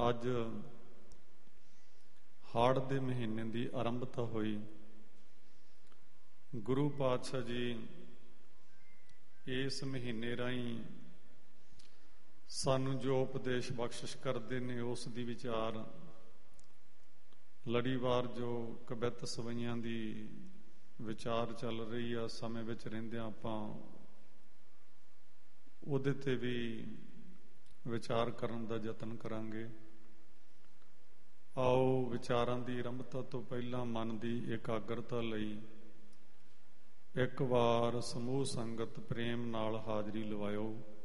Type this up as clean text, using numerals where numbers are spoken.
ਅੱਜ ਹਾੜ ਦੇ ਮਹੀਨੇ ਦੀ ਆਰੰਭਤਾ ਹੋਈ। ਗੁਰੂ ਪਾਤਸ਼ਾਹ ਜੀ ਇਸ ਮਹੀਨੇ ਰਾਹੀਂ ਸਾਨੂੰ ਜੋ ਉਪਦੇਸ਼ ਬਖਸ਼ਿਸ਼ ਕਰਦੇ ਨੇ ਉਸ ਦੀ ਵਿਚਾਰ ਲੜੀਵਾਰ ਜੋ ਕਵਿਤ ਸਵਈਆਂ ਦੀ ਵਿਚਾਰ ਚੱਲ ਰਹੀ ਆ, ਸਮੇਂ ਵਿੱਚ ਰਹਿੰਦਿਆਂ ਆਪਾਂ ਉਹਦੇ ਤੇ ਵੀ ਵਿਚਾਰ ਕਰਨ ਦਾ ਯਤਨ ਕਰਾਂਗੇ। ਆਓ ਵਿਚਾਰਾਂ ਦੀ ਆਰੰਭਤਾ ਤੋਂ ਪਹਿਲਾਂ ਮਨ ਦੀ ਇਕਾਗਰਤਾ ਲਈ ਇੱਕ ਵਾਰ ਸਮੂਹ ਸੰਗਤ ਪ੍ਰੇਮ ਨਾਲ ਹਾਜ਼ਰੀ ਲਵਾਇਓ।